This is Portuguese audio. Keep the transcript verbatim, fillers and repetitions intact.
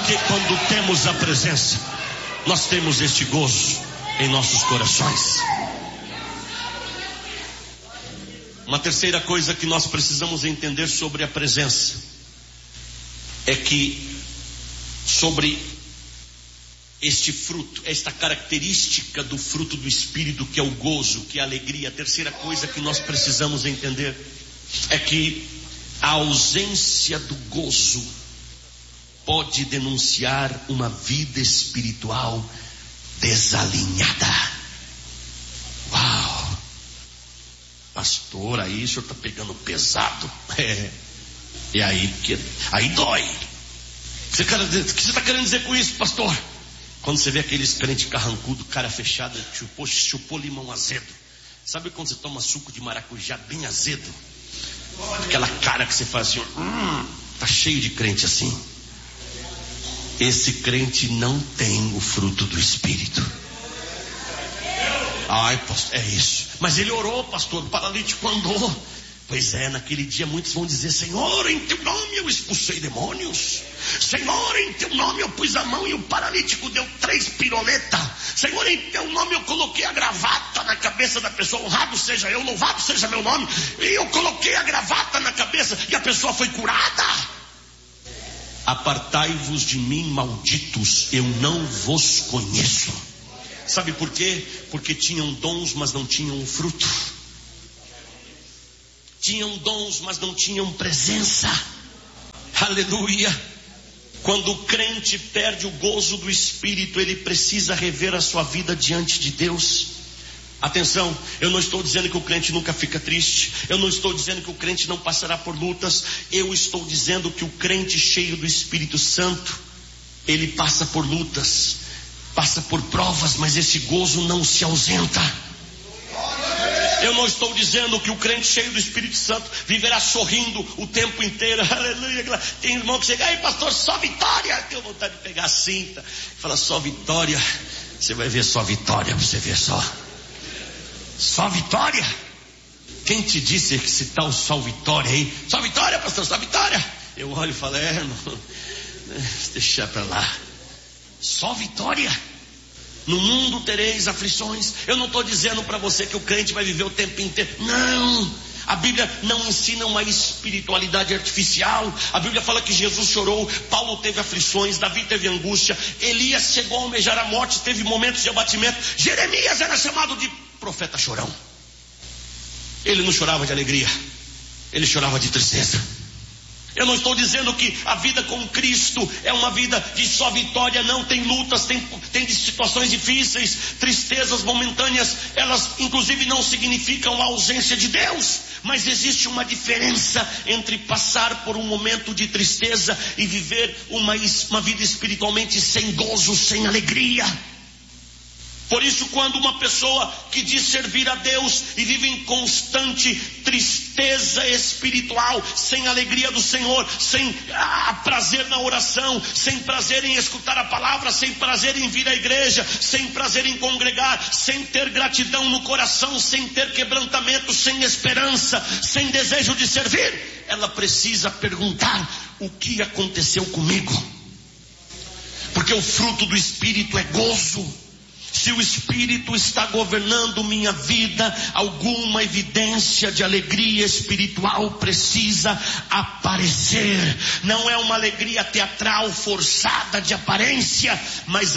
Porque quando temos a presença, nós temos este gozo em nossos corações. Uma terceira coisa que nós precisamos entender sobre a presença é que sobre este fruto, esta característica do fruto do Espírito, que é o gozo, que é a alegria, a terceira coisa que nós precisamos entender é que a ausência do gozo pode denunciar uma vida espiritual desalinhada. Uau! Pastor, aí o senhor está pegando pesado. É. E aí, que, aí dói. O que você está querendo dizer com isso, pastor? Quando você vê aqueles crentes carrancudo, cara fechada, chupou, chupou limão azedo. Sabe quando você toma suco de maracujá bem azedo? Aquela cara que você fazia, hum, tá cheio de crente assim. Esse crente não tem o fruto do Espírito. Ai, pastor, é isso. Mas ele orou, pastor, o paralítico andou. Pois é, naquele dia muitos vão dizer: Senhor, em teu nome eu expulsei demônios. Senhor, em teu nome eu pus a mão e o paralítico deu três piroletas. Senhor, em teu nome eu coloquei a gravata na cabeça da pessoa. Honrado seja eu, louvado seja meu nome. E eu coloquei a gravata na cabeça e a pessoa foi curada. Apartai-vos de mim, malditos, eu não vos conheço. Sabe por quê? Porque tinham dons, mas não tinham o fruto. Tinham dons, mas não tinham presença. Aleluia. Quando o crente perde o gozo do Espírito, ele precisa rever a sua vida diante de Deus. Atenção, eu não estou dizendo que o crente nunca fica triste. Eu não estou dizendo que o crente não passará por lutas. Eu estou dizendo que o crente cheio do Espírito Santo, ele passa por lutas, passa por provas, mas esse gozo não se ausenta. Eu não estou dizendo que o crente cheio do Espírito Santo viverá sorrindo o tempo inteiro. Aleluia. Tem irmão que chega aí, pastor, só vitória. Tenho vontade de pegar a cinta e falar: só vitória. Você vai ver só vitória, você ver só. Só vitória. Quem te disse que se tal só vitória aí? Só vitória, pastor, só vitória. Eu olho e falo: é, irmão, deixa pra lá. Só vitória. No mundo tereis aflições. Eu não estou dizendo para você que o crente vai viver o tempo inteiro. Não. A Bíblia não ensina uma espiritualidade artificial. A Bíblia fala que Jesus chorou, Paulo teve aflições, Davi teve angústia, Elias chegou a almejar a morte, teve momentos de abatimento. Jeremias era chamado de profeta chorão. Ele não chorava de alegria, ele chorava de tristeza. Eu não estou dizendo que a vida com Cristo é uma vida de só vitória. Não, tem lutas, tem, tem situações difíceis, tristezas momentâneas. Elas inclusive não significam a ausência de Deus. Mas existe uma diferença entre passar por um momento de tristeza e viver uma, uma vida espiritualmente sem gozo, sem alegria. Por isso, quando uma pessoa que diz servir a Deus e vive em constante tristeza espiritual, sem alegria do Senhor, sem ah, prazer na oração, sem prazer em escutar a palavra, sem prazer em vir à igreja, sem prazer em congregar, sem ter gratidão no coração, sem ter quebrantamento, sem esperança, sem desejo de servir, ela precisa perguntar: o que aconteceu comigo? Porque o fruto do Espírito é gozo. Se o Espírito está governando minha vida, alguma evidência de alegria espiritual precisa aparecer. Não é uma alegria teatral, forçada de aparência, mas